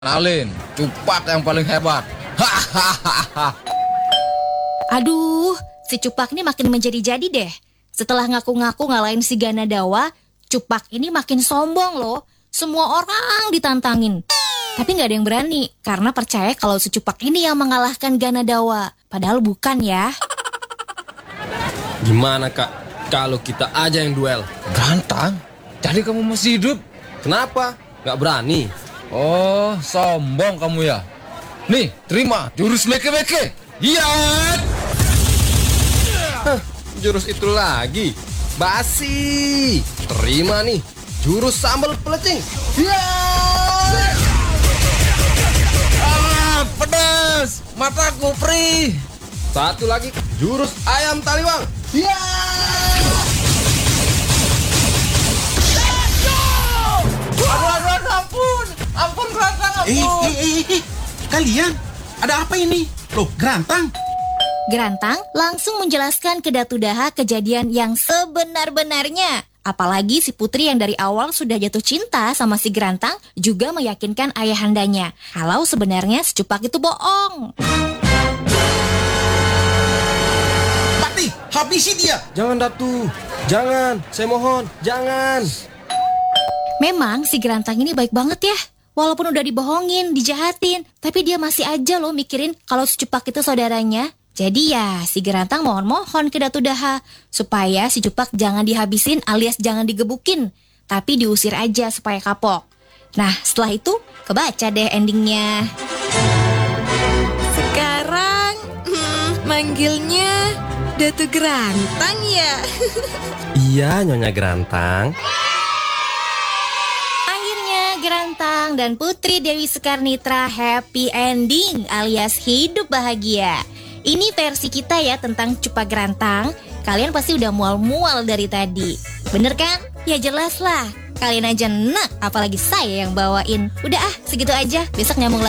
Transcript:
Kenalin, Cupak yang paling hebat. Hahaha. Aduh, si Cupak ini makin menjadi-jadi deh. Setelah ngaku-ngaku ngalahin si Ganadawa, Cupak ini makin sombong loh. Semua orang ditantangin. Tapi nggak ada yang berani, karena percaya kalau si Cupak ini yang mengalahkan Ganadawa. Padahal bukan ya. Gimana kak, kalau kita aja yang duel? Gantang. Jadi kamu masih hidup? Kenapa? Gak berani? Oh, sombong kamu ya. Nih, terima jurus meke-meke. Iya. Jurus itu lagi. Basi. Terima nih, jurus sambal pelecing. Iya. Pedas. Mataku perih. Satu lagi, jurus ayam taliwang. Iya. Aduh, ampun. Ampun, Gerantang, ampun. Kalian, ada apa ini? Loh, Gerantang? Gerantang langsung menjelaskan ke Datu Daha kejadian yang sebenar-benarnya. Apalagi si Putri yang dari awal sudah jatuh cinta sama si Gerantang juga meyakinkan ayahandanya kalau sebenarnya si Cupak itu bohong. Patih, habisi dia! Jangan Datu, jangan. Saya mohon, jangan. Memang si Gerantang ini baik banget ya. Walaupun udah dibohongin, dijahatin, tapi dia masih aja loh mikirin kalau si Cupak itu saudaranya. Jadi ya si Gerantang mohon-mohon ke Datu Daha supaya si Cupak jangan dihabisin alias jangan digebukin, tapi diusir aja supaya kapok. Nah setelah itu kebaca deh endingnya. Sekarang manggilnya Datu Gerantang ya. Iya Nyonya Gerantang. Gerantang dan Putri Dewi Sekarnitra happy ending alias hidup bahagia. Ini versi kita ya tentang Cupak Gerantang. Kalian pasti udah mual-mual dari tadi. Bener kan? Ya jelas lah. Kalian aja enak, apalagi saya yang bawain. Udah segitu aja. Besok nyambung lagi.